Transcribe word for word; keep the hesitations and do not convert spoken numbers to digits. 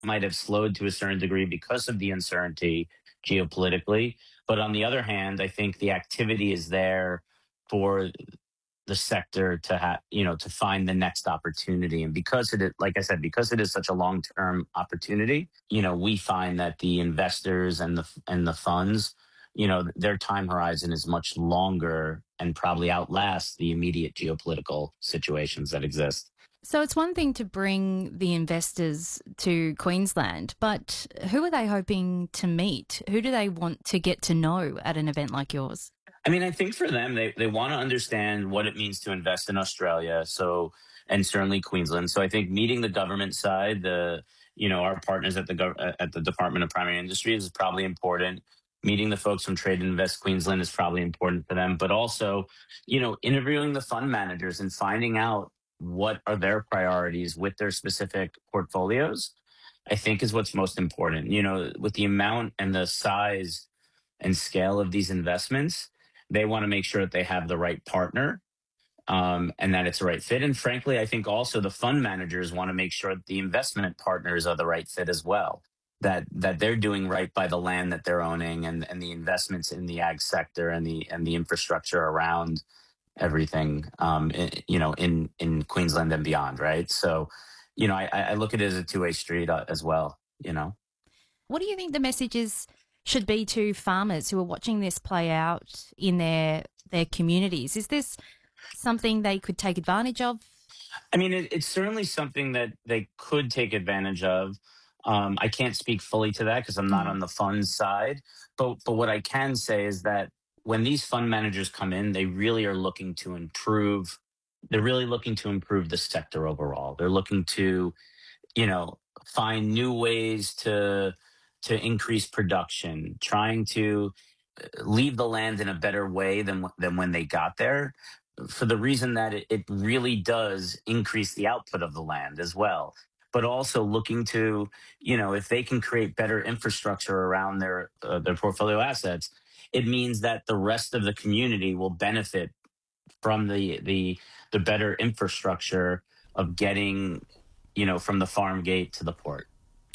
might have slowed to a certain degree because of the uncertainty geopolitically. But on the other hand, I think the activity is there for the sector to have, you know, to find the next opportunity. And because it is, like I said, because it is such a long term opportunity, you know, we find that the investors and the and the funds, you know, their time horizon is much longer and probably outlasts the immediate geopolitical situations that exist. So it's one thing to bring the investors to Queensland, but who are they hoping to meet? Who do they want to get to know at an event like yours? I mean, I think for them, they, they want to understand what it means to invest in Australia. So, and certainly Queensland. So I think meeting the government side, the, you know, our partners at the, gov- at the Department of Primary Industries is probably important. Meeting the folks from Trade and Invest Queensland is probably important for them, but also, you know, interviewing the fund managers and finding out what are their priorities with their specific portfolios, I think is what's most important. You know, with the amount and the size and scale of these investments, they want to make sure that they have the right partner, um, and that it's the right fit. And frankly, I think also the fund managers want to make sure that the investment partners are the right fit as well. That that they're doing right by the land that they're owning, and, and the investments in the ag sector and the and the infrastructure around everything, um, i- you know, in in Queensland and beyond, right? So, you know, I, I look at it as a two way street, uh, as well. You know. What do you think the messages should be to farmers who are watching this play out in their their communities? Is this something they could take advantage of? I mean, it, it's certainly something that they could take advantage of. Um, I can't speak fully to that because I'm not Mm. on the fund side. But but what I can say is that when these fund managers come in, they really are looking to improve. They're really looking to improve the sector overall. They're looking to, you know, find new ways to to increase production, trying to leave the land in a better way than than when they got there, for the reason that it, it really does increase the output of the land as well, but also looking to, you know, if they can create better infrastructure around their uh, their portfolio assets, it means that the rest of the community will benefit from the the the better infrastructure of getting, you know, from the farm gate to the port.